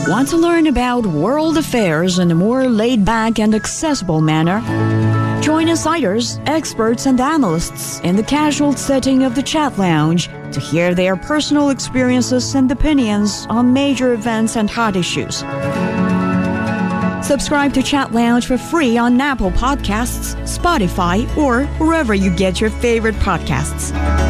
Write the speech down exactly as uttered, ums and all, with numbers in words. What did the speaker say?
Want to learn about world affairs in a more laid-back and accessible manner? Join insiders, experts, and analysts in the casual setting of the Chat Lounge to hear their personal experiences and opinions on major events and hot issues. Subscribe to Chat Lounge for free on Apple Podcasts, Spotify, or wherever you get your favorite podcasts.